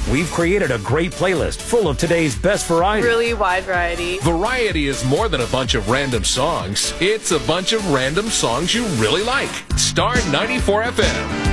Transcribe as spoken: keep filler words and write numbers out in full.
We've created a great playlist full of today's best variety. Really wide variety. Variety is more than a bunch of random songs. It's a bunch of random songs you really like. Star ninety-four F M.